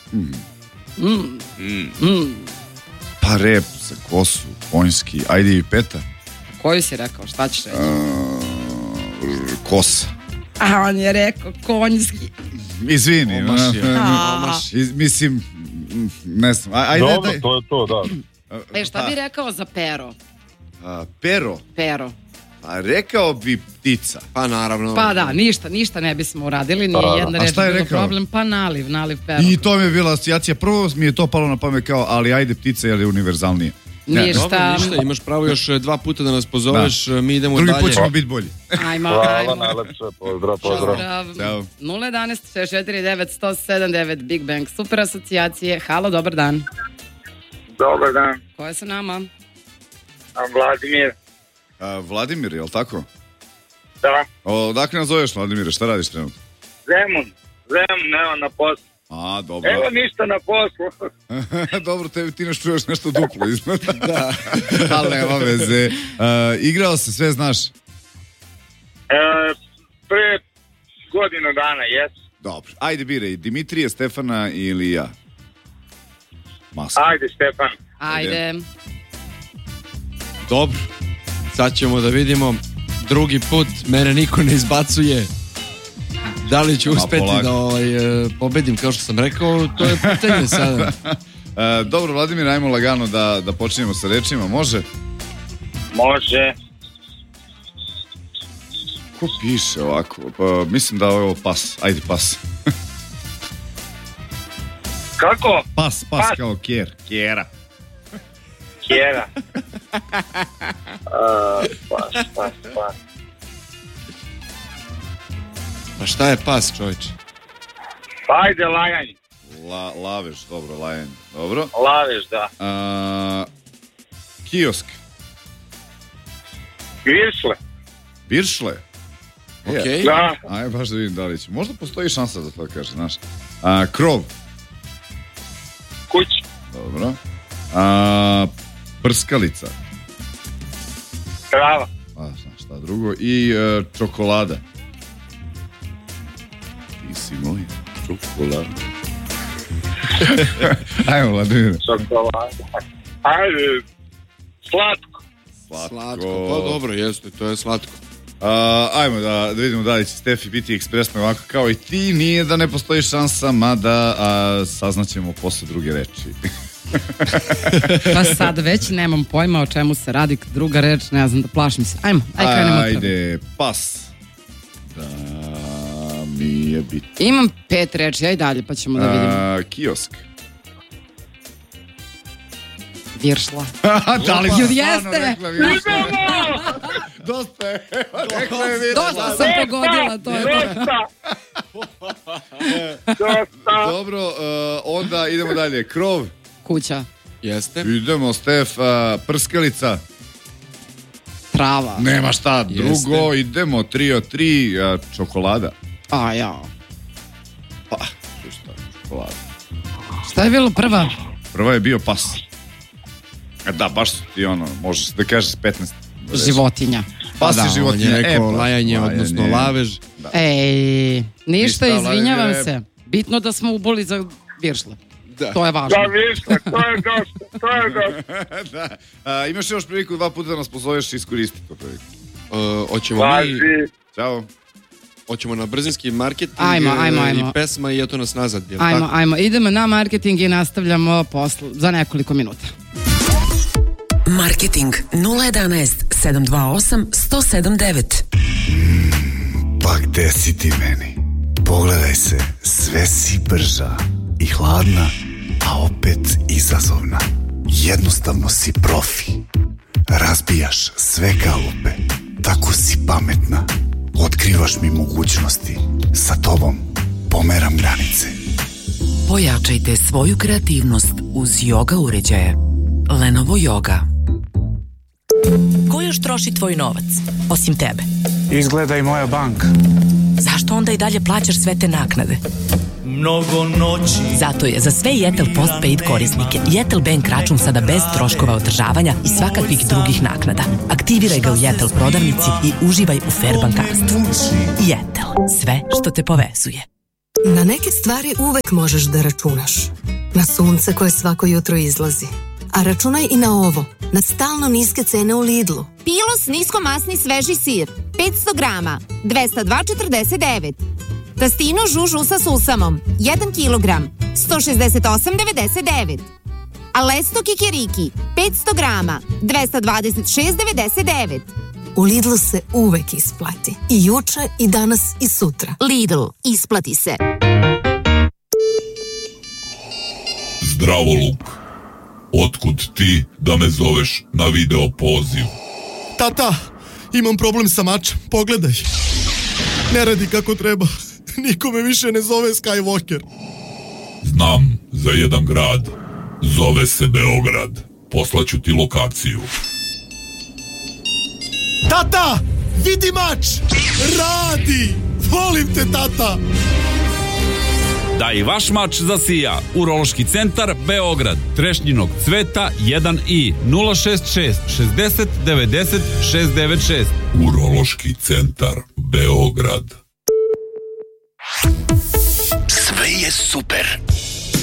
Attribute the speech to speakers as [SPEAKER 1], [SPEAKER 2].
[SPEAKER 1] Pa rep za kosu, konjski, ajde i peta.
[SPEAKER 2] Koju si rekao, šta ćeš reći?
[SPEAKER 1] Kosa.
[SPEAKER 2] A on je rekao konjski.
[SPEAKER 1] Izvini. Mislim, ne znam. Ajde,
[SPEAKER 3] dobro, to je to, da.
[SPEAKER 2] Šta bi rekao za pero?
[SPEAKER 1] Pero?
[SPEAKER 2] Pero.
[SPEAKER 1] Pa rekao bi ptica.
[SPEAKER 4] Pa naravno.
[SPEAKER 2] Pa da, ništa ne bismo uradili, nije jedna reč bilo problem, pa naliv pero.
[SPEAKER 1] I to mi je bila asocijacija, prvo mi je to palo na pamet kao, ali ajde ptica je univerzalnije.
[SPEAKER 2] Ništa,
[SPEAKER 4] imaš pravo još 2 puta da nas pozoveš, mi idemo
[SPEAKER 1] drugi
[SPEAKER 4] dalje.
[SPEAKER 1] Drugi put ćemo biti bolji.
[SPEAKER 2] Ajmo.
[SPEAKER 3] Hvala, najlepše, pozdrav.
[SPEAKER 2] 011 649 107 Big Bang, super asocijacije. Halo, dobar dan.
[SPEAKER 5] Dobar dan.
[SPEAKER 2] Ko je sa nama?
[SPEAKER 5] Vladimir.
[SPEAKER 1] Vladimir, je li tako?
[SPEAKER 5] Da.
[SPEAKER 1] Odakle nas zoveš, Vladimire, šta radiš trenutno?
[SPEAKER 5] Zemun, evo na poslu.
[SPEAKER 1] A, dobro.
[SPEAKER 5] Evo ništa na poslu.
[SPEAKER 1] Dobro, ti nas čuješ nešto duplo izgleda. Da. Ali nema veze. Igrao se, sve znaš?
[SPEAKER 5] Pre godinu dana, jes.
[SPEAKER 1] Dobro, ajde biraj, Dimitrije, Stefana ili ja? Maska.
[SPEAKER 5] Ajde, Stefan.
[SPEAKER 2] Ajde.
[SPEAKER 4] Dobro, sad ćemo da vidimo drugi put, mene niko ne izbacuje. Da li ću uspeti da pobedim kao što sam rekao, to je pitanje sada.
[SPEAKER 1] Dobro, Vladimir, ajmo lagano da počinjemo sa rečima, može?
[SPEAKER 5] Može.
[SPEAKER 1] Ko piše ovako? Pa, mislim da je ovo pas, ajde pas.
[SPEAKER 5] Kako?
[SPEAKER 1] Pas kao kjer. Kjera.
[SPEAKER 5] Pas.
[SPEAKER 4] Pa šta je pas, čovječe?
[SPEAKER 5] Ajde, lajanje.
[SPEAKER 1] Lavež, dobro, lajanje. Dobro.
[SPEAKER 5] Lavež, da.
[SPEAKER 1] Kiosk. Viršle.
[SPEAKER 4] Okej.
[SPEAKER 5] Da.
[SPEAKER 1] Ajde, baš da vidim da li će. Možda postoji šansa da to kaže, znaš. Krov.
[SPEAKER 5] Kuć.
[SPEAKER 1] Dobro. Prskalica.
[SPEAKER 5] Trava.
[SPEAKER 1] Šta drugo. I čokolada. Ti si moj čokolada. Ajmo, Vladimir.
[SPEAKER 5] Čokolada. Ajde. Slatko.
[SPEAKER 4] Pa dobro, jeste, to je slatko.
[SPEAKER 1] Ajmo da vidimo da li će Stefi biti ekspresno ovako kao i ti. Nije da ne postoji šansa, mada saznaćemo posle druge reči.
[SPEAKER 2] Pa sad već nemam pojma o čemu se radi, druga reč, ne znam, da plašim se. Ajde,
[SPEAKER 1] pas. Da mi je bitno.
[SPEAKER 2] Imam 5 reči, aj dalje pa ćemo da vidimo.
[SPEAKER 1] Kiosk.
[SPEAKER 2] Viršla.
[SPEAKER 1] Da li
[SPEAKER 2] jeste?
[SPEAKER 1] Dosta je.
[SPEAKER 2] Dosta sam pogodila, to je
[SPEAKER 5] Dosta.
[SPEAKER 1] Dobro, onda idemo dalje. Krov.
[SPEAKER 2] Kuća.
[SPEAKER 1] Jeste. Idemo, Stef. Prskalica.
[SPEAKER 2] Trava.
[SPEAKER 1] Nema šta drugo. Idemo, 3 od 3. Čokolada. Pa, čokolada.
[SPEAKER 2] Šta je bilo prva?
[SPEAKER 1] Prva je bio pas. Da, baš su ti možeš da kažeš 15.
[SPEAKER 2] Životinja.
[SPEAKER 1] Pas je životinja.
[SPEAKER 4] On je rekao lajanje, odnosno lavež.
[SPEAKER 2] Ej, ništa, izvinjavam se. Bitno da smo uboli za viršle. To je važno.
[SPEAKER 5] Da, viršle, to je dosta.
[SPEAKER 1] Da. Imaš još priliku 2 puta da nas pozoveš i iskoristi to priliku.
[SPEAKER 4] Hoćemo mi...
[SPEAKER 1] Ćao.
[SPEAKER 4] Hoćemo na brzinski marketing i pesma i eto nas nazad.
[SPEAKER 2] Ajmo, idemo na marketing i nastavljamo za nekoliko minuta.
[SPEAKER 6] Marketing 011 728 107 9.
[SPEAKER 7] Pa gde si ti meni? Pogledaj se, sve si brža i hladna, a opet izazovna. Jednostavno si profi. Razbijaš sve kalupe. Tako si pametna. Otkrivaš mi mogućnosti. Sa tobom pomeram granice.
[SPEAKER 6] Pojačajte svoju kreativnost uz yoga uređaje. Lenovo Yoga. Ko još troši tvoj novac, osim tebe?
[SPEAKER 8] Izgleda i moja banka.
[SPEAKER 6] Zašto onda i dalje plaćaš sve te naknade?
[SPEAKER 8] Mnogo noći.
[SPEAKER 6] Zato je za sve Jetel Postpaid korisnike Jetel Bank račun sada bez troškova održavanja i svakakvih drugih naknada. Aktiviraj ga u Jetel prodavnici i uživaj u fair bankarstvu. Jetel, sve što te povezuje.
[SPEAKER 9] Na neke stvari uvek možeš da računaš. na sunce koje svako jutro izlazi. A računaj i na ovo, na stalno niske cene u Lidlu.
[SPEAKER 10] Pilos niskomasni sveži sir, 500 grama, 202,49. Tastino žužu sa susamom, 1 kilogram, 168,99. Alesto kikiriki, 500 grama, 226,99.
[SPEAKER 9] U Lidlu se uvek isplati. I juče, i danas, i sutra.
[SPEAKER 10] Lidl, isplati se.
[SPEAKER 11] Zdravo, Luk. Otkud ti da me zoveš na video poziv?
[SPEAKER 12] Tata, imam problem sa mačem, pogledaj. Ne radi kako treba. Niko me više ne zove Skywalker.
[SPEAKER 11] Znam za jedan grad. Zove se Beograd. Poslaću ti lokaciju.
[SPEAKER 12] Tata, vidi mač! Radi! Volim te, tata!
[SPEAKER 13] Da i vaš mač zasija. Urološki centar Beograd. Trešnjinog cveta 1i 066 60 90 696.
[SPEAKER 11] Urološki centar Beograd.
[SPEAKER 7] Sve je super.